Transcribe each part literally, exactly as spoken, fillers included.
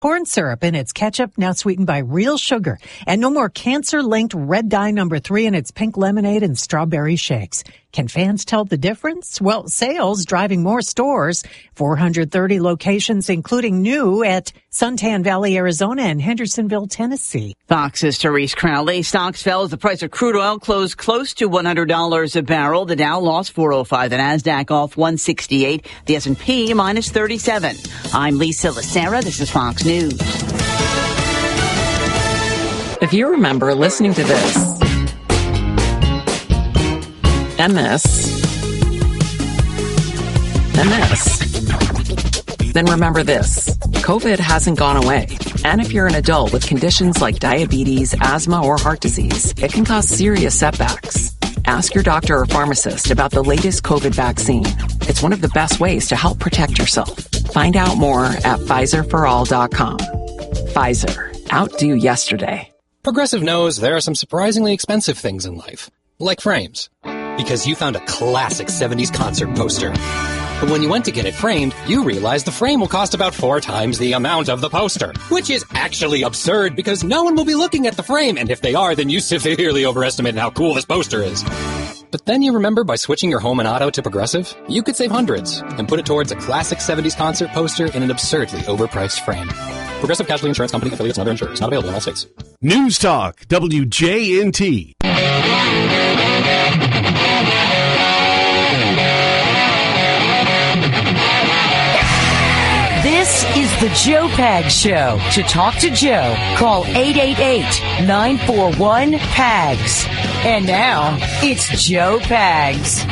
Corn syrup in its ketchup, now sweetened by real sugar. And no more cancer-linked red dye number three in its pink lemonade and strawberry shakes. Can fans tell the difference? Well, sales driving more stores. four hundred thirty locations, including new at Suntan Valley, Arizona and Hendersonville, Tennessee. Fox's Therese Crowley. Stocks fell as the price of crude oil closed close to one hundred dollars a barrel. The Dow lost four oh five. The Nasdaq off one sixty-eight. The S and P minus thirty-seven. I'm Lisa Lacera. This is Fox News. If you remember listening to this, and this, and this, then remember this. COVID hasn't gone away. And if you're an adult with conditions like diabetes, asthma, or heart disease, it can cause serious setbacks. Ask your doctor or pharmacist about the latest COVID vaccine. It's one of the best ways to help protect yourself. Find out more at Pfizer for all dot com. Pfizer. Outdo yesterday. Progressive knows there are some surprisingly expensive things in life, like frames. Because you found a classic seventies concert poster. But when you went to get it framed, you realized the frame will cost about four times the amount of the poster. Which is actually absurd because no one will be looking at the frame, and if they are, then you severely overestimated how cool this poster is. But then you remember by switching your home and auto to Progressive, you could save hundreds and put it towards a classic seventies concert poster in an absurdly overpriced frame. Progressive Casualty Insurance Company, affiliates, and other insurers. Not available in all states. News Talk, W J N T. This is the Joe Pags Show. To talk to Joe, call eight eight eight, nine four one, P A G S. And now, it's Joe Pags.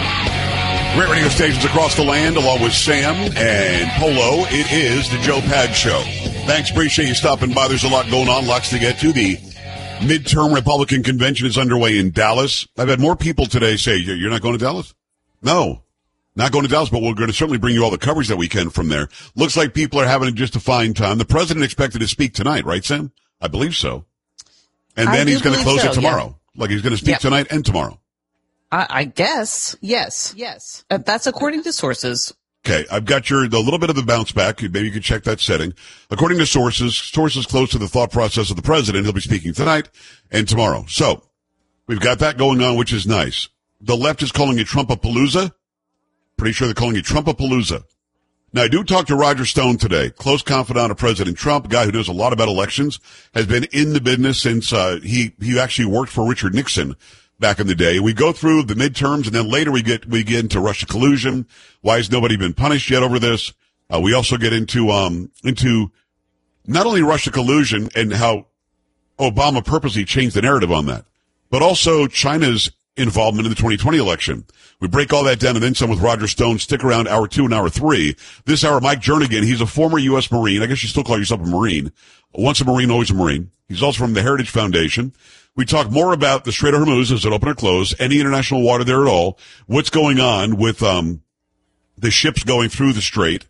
Great radio stations across the land, along with Sam and Polo. It is the Joe Pags Show. Thanks, appreciate you stopping by. There's a lot going on, lots to get to. The midterm Republican convention is underway in Dallas. I've had more people today say, you're not going to Dallas? No. Not going to Dallas, but we're going to certainly bring you all the coverage that we can from there. Looks like people are having just a fine time. The president expected to speak tonight, right, Sam? I believe so. And then he's going to close so, it tomorrow. Yeah. Like he's going to speak yeah. tonight and tomorrow. I, I guess. Yes. Yes. Uh, that's according to sources. Okay. I've got your, the little bit of the bounce back. Maybe you could check that setting. According to sources, sources close to the thought process of the president, he'll be speaking tonight and tomorrow. So we've got that going on, which is nice. The left is calling it Trumpapalooza. Pretty sure they're calling it Trumpapalooza. Now, I do talk to Roger Stone today, close confidant of President Trump, a guy who knows a lot about elections, has been in the business since uh, he he actually worked for Richard Nixon back in the day. We go through the midterms, and then later we get we get into Russia collusion. Why has nobody been punished yet over this? Uh, we also get into um into not only Russia collusion and how Obama purposely changed the narrative on that, but also China's involvement in the twenty twenty election. We break all that down and then some with Roger Stone. Stick around hour two and hour three. This hour, Mike Jernigan. He's a former U S Marine. I guess you still call yourself a Marine. Once a Marine, always a Marine. He's also from the Heritage Foundation. We talk more about the Strait of Hormuz. Is it open or closed? Any international water there at all? What's going on with um the ships going through the strait?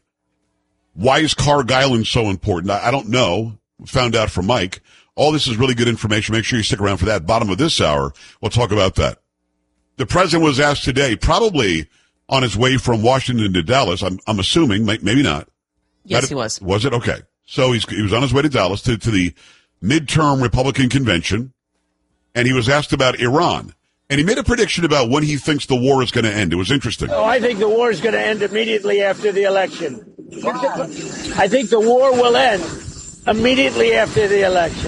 Why is Carg Island so important? I, I don't know. Found out from Mike. All this is really good information. Make sure you stick around for that. Bottom of this hour, we'll talk about that. The president was asked today, probably on his way from Washington to Dallas. I'm, I'm assuming, maybe not. Yes, that, he was. Was it? Okay. So he's, he was on his way to Dallas to, to the midterm Republican convention, and he was asked about Iran. And he made a prediction about when he thinks the war is going to end. It was interesting. Oh, I think the war is going to end immediately after the election. I think the war will end immediately after the election.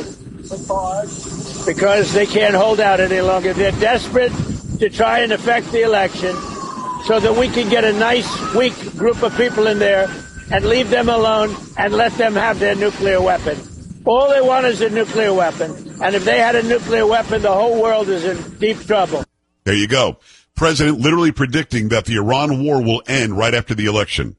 Because they can't hold out any longer. They're desperate to try and affect the election so that we can get a nice, weak group of people in there and leave them alone and let them have their nuclear weapon. All they want is a nuclear weapon. And if they had a nuclear weapon, the whole world is in deep trouble. There you go. President literally predicting that the Iran war will end right after the election.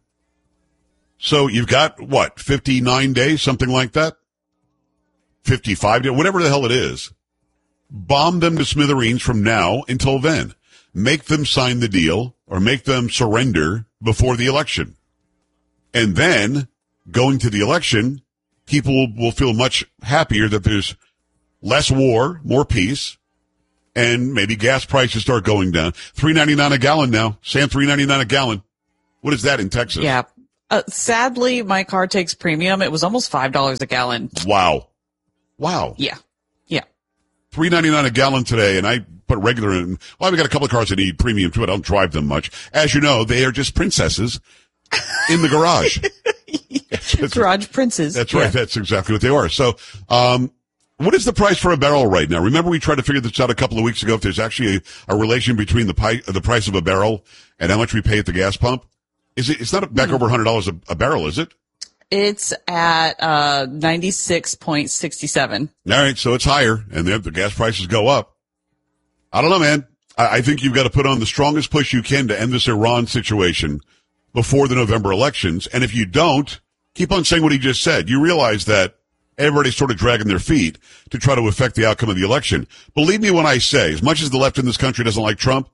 So you've got, what, fifty-nine days, something like that? fifty-five days, whatever the hell it is. Bomb them to smithereens from now until then. Make them sign the deal or make them surrender before the election. And then, going to the election, people will, will feel much happier that there's less war, more peace, and maybe gas prices start going down. three ninety-nine a gallon now. Sam, three ninety-nine a gallon. What is that in Texas? Yeah. Uh, sadly, my car takes premium. It was almost five dollars a gallon. Wow. Wow. Yeah. Yeah. three ninety-nine a gallon today, and I put regular in. Well, I've got a couple of cars that need premium too, but I don't drive them much. As you know, they are just princesses in the garage. Garage princes. That's right. Yeah. That's exactly what they are. So, um, what is the price for a barrel right now? Remember we tried to figure this out a couple of weeks ago, if there's actually a, a relation between the, pi- the price of a barrel and how much we pay at the gas pump. Is it, it's not back over one hundred dollars a, a barrel, is it? It's at uh ninety-six point six seven. All right, so it's higher, and the, the gas prices go up. I don't know, man. I, I think you've got to put on the strongest push you can to end this Iran situation before the November elections. And if you don't, keep on saying what he just said. You realize that everybody's sort of dragging their feet to try to affect the outcome of the election. Believe me when I say, as much as the left in this country doesn't like Trump,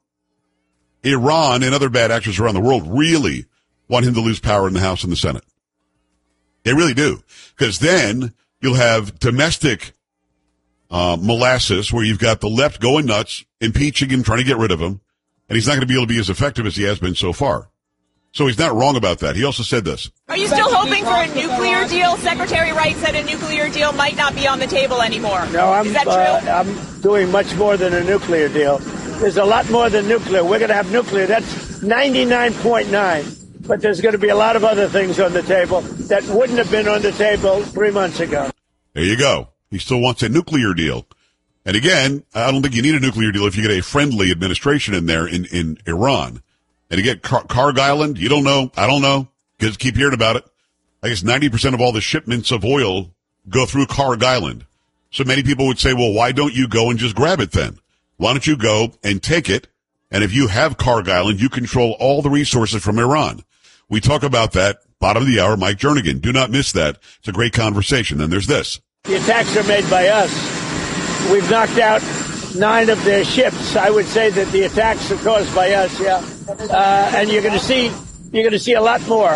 Iran and other bad actors around the world really want him to lose power in the House and the Senate. They really do. Because then you'll have domestic uh, molasses where you've got the left going nuts, impeaching him, trying to get rid of him, and he's not going to be able to be as effective as he has been so far. So he's not wrong about that. He also said this. Are you still hoping for a nuclear deal? Secretary Wright said a nuclear deal might not be on the table anymore. No, I'm, Is that uh, true? I'm doing much more than a nuclear deal. There's a lot more than nuclear. We're going to have nuclear. That's ninety-nine point nine. But there's going to be a lot of other things on the table that wouldn't have been on the table three months ago. There you go. He still wants a nuclear deal. And again, I don't think you need a nuclear deal if you get a friendly administration in there in, in Iran. And again, Car- Karg Island, you don't know. I don't know. Kids keep hearing about it. I guess ninety percent of all the shipments of oil go through Karg Island. So many people would say, well, why don't you go and just grab it then? Why don't you go and take it? And if you have Karg Island, you control all the resources from Iran. We talk about that. Bottom of the hour, Mike Jernigan. Do not miss that. It's a great conversation. Then there's this. The attacks are made by us. We've knocked out nine of their ships. I would say that the attacks are caused by us, yeah. Uh, and you're going to see, you're going to see a lot more.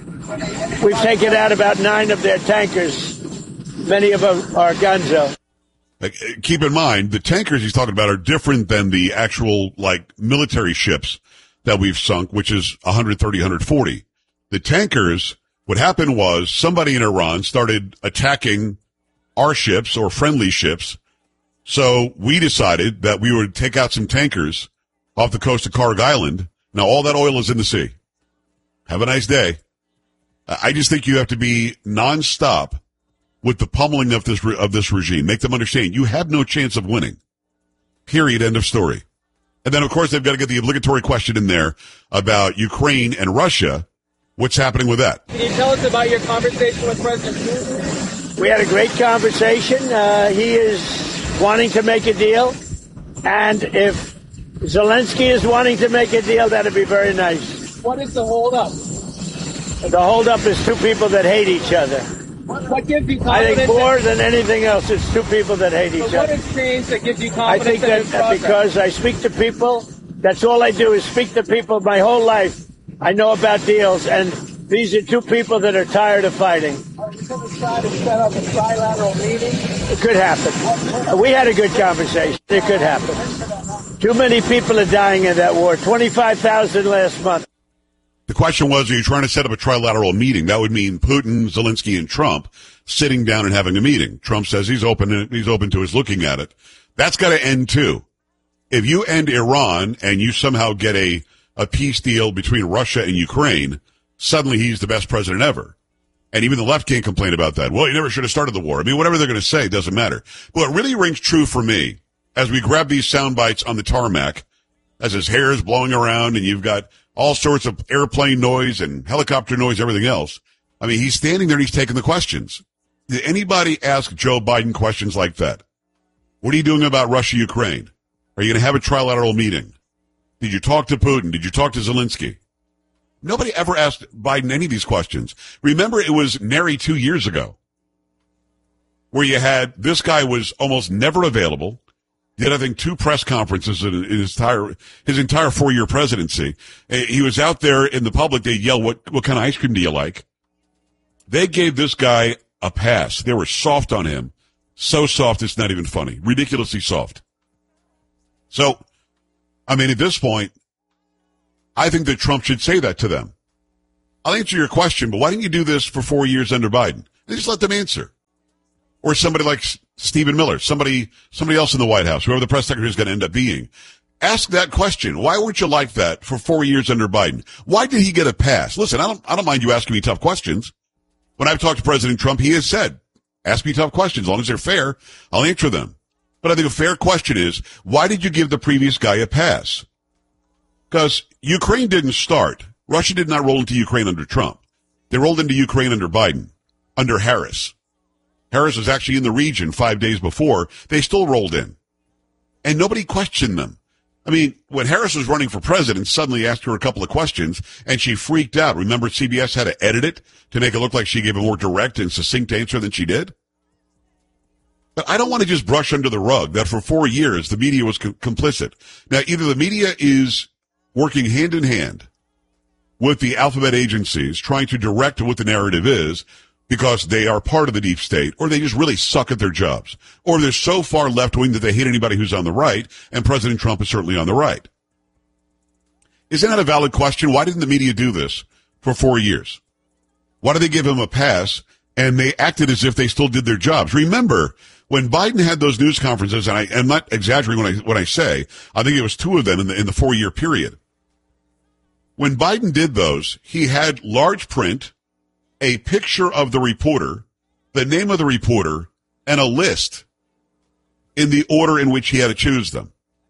We've taken out about nine of their tankers. Many of them are Gunzo. Keep in mind, the tankers he's talking about are different than the actual, like, military ships that we've sunk, which is one thirty, one forty. The tankers, what happened was somebody in Iran started attacking our ships or friendly ships. So we decided that we would take out some tankers off the coast of Karg Island. Now all that oil is in the sea. Have a nice day. I just think you have to be nonstop with the pummeling of this, of this regime. Make them understand you have no chance of winning. Period. End of story. And then, of course, they've got to get the obligatory question in there about Ukraine and Russia. What's happening with that? Can you tell us about your conversation with President Putin? We had a great conversation. Uh, he is wanting to make a deal. And if Zelensky is wanting to make a deal, that'd be very nice. What is the holdup? The holdup is two people that hate each other. What, what gives you I confidence? think more than anything else, it's two people that hate so each what other. What has changed that gives you I confidence think in that this process? because I speak to people, that's all I do is speak to people my whole life. I know about deals, and these are two people that are tired of fighting. Are you going to try to set up a trilateral meeting? It could happen. Uh, we had a good conversation. It could happen. Too many people are dying in that war. twenty-five thousand last month. The question was, are you trying to set up a trilateral meeting? That would mean Putin, Zelensky, and Trump sitting down and having a meeting. Trump says he's open, he's open to us looking at it. That's got to end too. If you end Iran and you somehow get a, a peace deal between Russia and Ukraine, suddenly he's the best president ever. And even the left can't complain about that. Well, you never should have started the war. I mean, whatever they're going to say doesn't matter. But what really rings true for me, as we grab these sound bites on the tarmac, as his hair is blowing around and you've got all sorts of airplane noise and helicopter noise, everything else. I mean, he's standing there and he's taking the questions. Did anybody ask Joe Biden questions like that? What are you doing about Russia, Ukraine? Are you going to have a trilateral meeting? Did you talk to Putin? Did you talk to Zelensky? Nobody ever asked Biden any of these questions. Remember, it was nary two years ago where you had this guy was almost never available. Did, I think, two press conferences in his entire, his entire four-year presidency. He was out there in the public. They'd yell, what, what kind of ice cream do you like? They gave this guy a pass. They were soft on him. So soft, it's not even funny. Ridiculously soft. So, I mean, at this point, I think that Trump should say that to them. I'll answer your question, but why didn't you do this for four years under Biden? They just let them answer. Or somebody like Stephen Miller, somebody somebody else in the White House, whoever the press secretary is going to end up being. Ask that question. Why weren't you like that for four years under Biden? Why did he get a pass? Listen, I don't I don't mind you asking me tough questions. When I've talked to President Trump, he has said, ask me tough questions. As long as they're fair, I'll answer them. But I think a fair question is, why did you give the previous guy a pass? Because Ukraine didn't start. Russia did not roll into Ukraine under Trump. They rolled into Ukraine under Biden, under Harris. Harris was actually in the region five days before. They still rolled in. And nobody questioned them. I mean, when Harris was running for president, suddenly asked her a couple of questions, and she freaked out. Remember, C B S had to edit it to make it look like she gave a more direct and succinct answer than she did? But I don't want to just brush under the rug that for four years the media was co- complicit. Now, either the media is working hand in hand with the alphabet agencies, trying to direct what the narrative is, because they are part of the deep state, or they just really suck at their jobs. Or they're so far left-wing that they hate anybody who's on the right, and President Trump is certainly on the right. Isn't that a valid question? Why didn't the media do this for four years? Why did they give him a pass, and they acted as if they still did their jobs? Remember, when Biden had those news conferences, and I am not exaggerating when I, when I say, I think it was two of them in the, in the four-year period. When Biden did those, he had large print, a picture of the reporter, the name of the reporter, and a list in the order in which he had to choose them.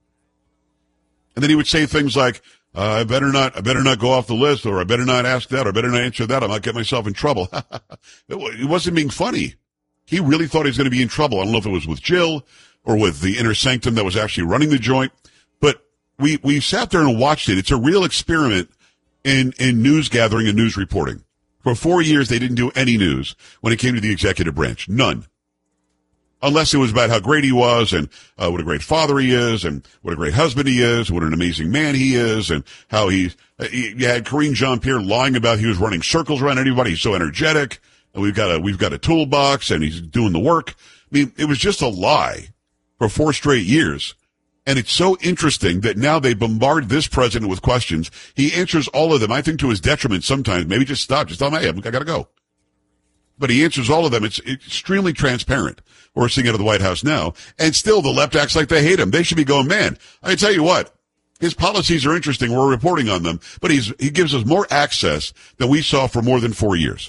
And then he would say things like, uh, I better not, I better not go off the list, or I better not ask that, or I better not answer that. I might get myself in trouble. It wasn't being funny. He really thought he was going to be in trouble. I don't know if it was with Jill or with the inner sanctum that was actually running the joint, but we, we sat there and watched it. It's a real experiment in, in news gathering and news reporting. For four years, they didn't do any news when it came to the executive branch. None. Unless it was about how great he was, and uh, what a great father he is, and what a great husband he is, what an amazing man he is, and how he, uh, he you had Karine Jean-Pierre lying about he was running circles around everybody. He's so energetic, and we've got a we've got a toolbox, and he's doing the work. I mean, it was just a lie for four straight years. And it's so interesting that now they bombard this president with questions. He answers all of them, I think to his detriment sometimes. Maybe just stop. Just tell him, hey, I got to go. But he answers all of them. It's extremely transparent. We're seeing out of the White House now. And still the left acts like they hate him. They should be going, man, I tell you what, his policies are interesting. We're reporting on them. But he's he gives us more access than we saw for more than four years.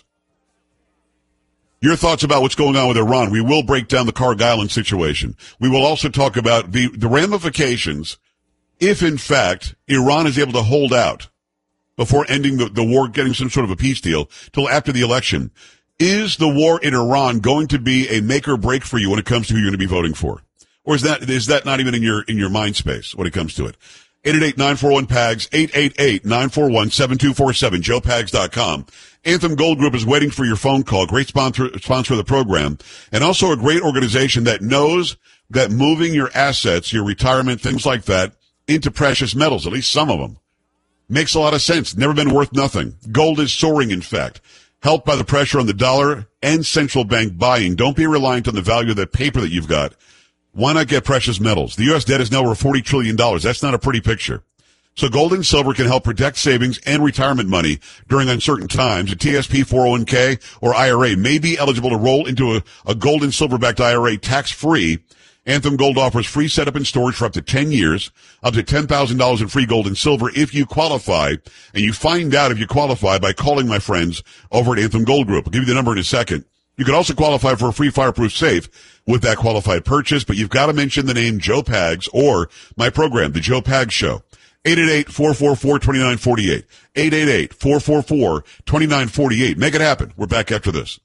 Your thoughts about what's going on with Iran. We will break down the Carg Island situation. We will also talk about the, the ramifications if, in fact, Iran is able to hold out before ending the, the war, getting some sort of a peace deal till after the election. Is the war in Iran going to be a make or break for you when it comes to who you're going to be voting for? Or is that, is that not even in your, in your mind space when it comes to it? eight eight eight, nine four one, P A G S, eight eight eight, nine four one, seven two four seven, joe pags dot com. Anthem Gold Group is waiting for your phone call. Great sponsor, sponsor of the program. And also a great organization that knows that moving your assets, your retirement, things like that, into precious metals, at least some of them, makes a lot of sense. Never been worth nothing. Gold is soaring, in fact. Helped by the pressure on the dollar and central bank buying. Don't be reliant on the value of the paper that you've got. Why not get precious metals? The U S debt is now over forty trillion dollars. That's not a pretty picture. So gold and silver can help protect savings and retirement money during uncertain times. A T S P four oh one k or I R A may be eligible to roll into a, a gold and silver-backed I R A tax-free. Anthem Gold offers free setup and storage for up to ten years, up to ten thousand dollars in free gold and silver if you qualify. And you find out if you qualify by calling my friends over at Anthem Gold Group. I'll give you the number in a second. You can also qualify for a free fireproof safe with that qualified purchase, but you've got to mention the name Joe Pags or my program, The Joe Pags Show. eight eight eight, four four four, two nine four eight. eight eight eight, four four four, two nine four eight. Make it happen. We're back after this.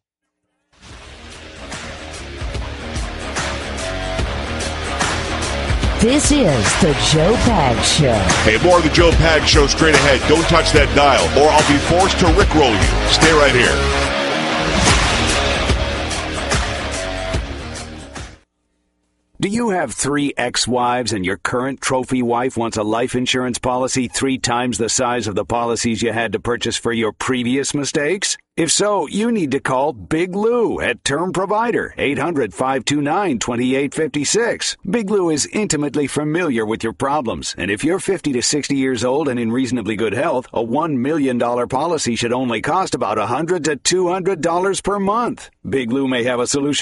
This is The Joe Pags Show. Hey, more of The Joe Pags Show straight ahead. Don't touch that dial, or I'll be forced to rickroll you. Stay right here. Do you have three ex-wives and your current trophy wife wants a life insurance policy three times the size of the policies you had to purchase for your previous mistakes? If so, you need to call Big Lou at Term Provider, eight hundred, five two nine, two eight five six. Big Lou is intimately familiar with your problems, and if you're fifty to sixty years old and in reasonably good health, a one million dollars policy should only cost about one hundred to two hundred dollars per month. Big Lou may have a solution